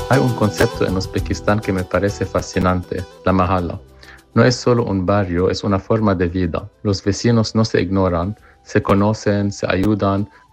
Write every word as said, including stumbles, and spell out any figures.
Hay un concepto en Uzbekistán que me parece fascinante, la mahalla. No es solo un barrio, es una forma de vida. Los vecinos no se ignoran, se conocen, se ayudan,